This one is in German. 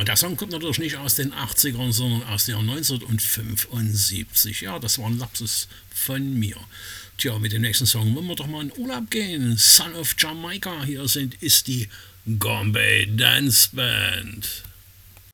der Song kommt natürlich nicht aus den 80ern, sondern aus der 1975. Ja, das war ein Lapsus von mir. Tja, mit dem nächsten Song wollen wir doch mal in Urlaub gehen. Son of Jamaica, hier ist die Gombay Dance Band.